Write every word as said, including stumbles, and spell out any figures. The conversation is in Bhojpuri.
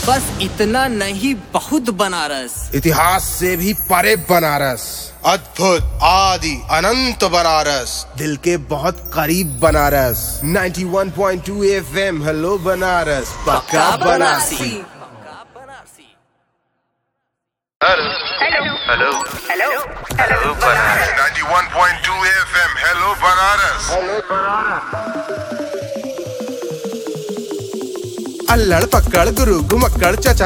बस इतना नहीं, बहुत बनारस। इतिहास से भी परे बनारस, अद्भुत आदि अनंत बनारस, दिल के बहुत करीब बनारस। नाइंटी वन point two FM, hello Banaras, पक्का Banarasi. Hello hello hello hello Banaras. Ninety वन point two FM, hello Banaras. अल्लड़ पक्कड़ गुरु घुमक्कड़ चचा